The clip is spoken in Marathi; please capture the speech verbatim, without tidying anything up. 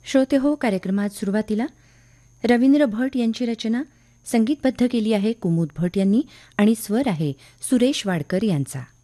श्रोते हो, कार्यक्रमात सुरुवातीला रवींद्र भट यांची रचना संगीतबद्ध केली आहे कुमुद भट यांनी आणि स्वर आहे सुरेश वाडकर यांचा.